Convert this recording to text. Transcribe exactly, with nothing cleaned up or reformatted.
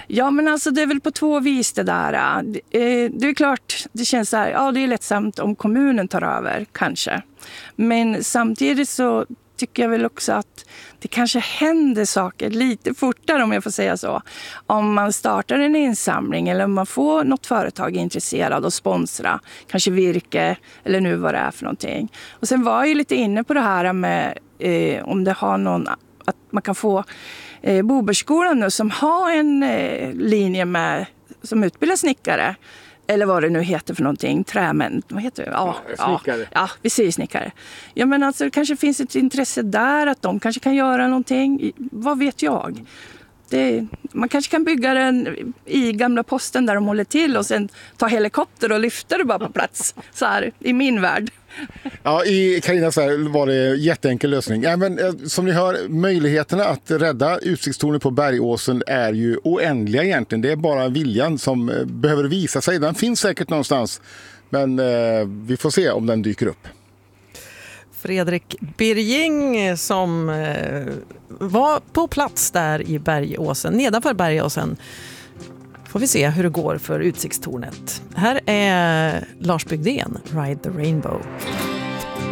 Ja, men alltså det är väl på två vis det där. Eh, Det är klart, det känns så här, ja det är lättsamt om kommunen tar över, kanske. Men samtidigt så tycker jag väl också att det kanske händer saker lite fortare, om jag får säga så. Om man startar en insamling eller om man får något företag intresserad och sponsra, kanske Virke eller nu vad det är för någonting. Och sen var jag ju lite inne på det här med eh, om det har någon, att man kan få eh, Bobergsskolan nu som har en eh, linje med, som utbildar snickare. Eller vad det nu heter för någonting. Trämän. Vad heter det? Ja, ja, snickare. Ja, ja, vi säger snickare. Ja, men alltså det kanske finns ett intresse där att de kanske kan göra någonting. Vad vet jag? Det, man kanske kan bygga den i gamla posten där de håller till och sen ta helikopter och lyfta det bara på plats. Så här, i min värld. Ja, i Carinas värld var det en jätteenkel lösning. Ja, men, som ni hör, möjligheterna att rädda utsiktstornet på Bergåsen är ju oändliga egentligen. Det är bara viljan som behöver visa sig. Den finns säkert någonstans, men eh, vi får se om den dyker upp. Fredrik Birging som eh, var på plats där i Bergåsen, nedanför Bergåsen. Får vi se hur det går för utsiktstornet. Här är Lars Bygdén, Ride the Rainbow.